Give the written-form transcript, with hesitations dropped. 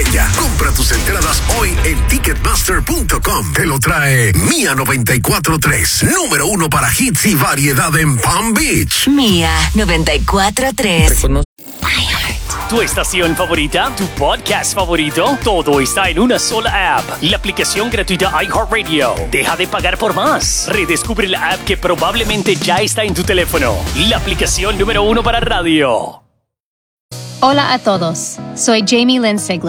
estrella. Compra tus entradas hoy en Ticketmaster.com. Te lo trae Mía 94.3, número 1 para hits y variedad en Palm Beach. Mía 94.3. Tu estación favorita, tu podcast favorito, todo está en una sola app. La aplicación gratuita iHeartRadio. Deja de pagar por más. Redescubre la app que probablemente ya está en tu teléfono. La aplicación número 1 para radio. Hola a todos, soy Jamie Lynn Sigler.